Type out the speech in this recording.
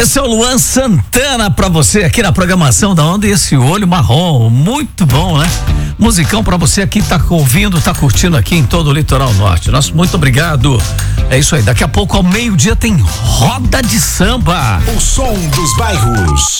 Esse é o Luan Santana pra você aqui na programação da Onda, e esse olho marrom, muito bom, né? Musicão pra você aqui, tá ouvindo, tá curtindo aqui em todo o litoral norte. Nosso muito obrigado. É isso aí, daqui a pouco ao meio-dia tem Roda de Samba. O som dos bairros.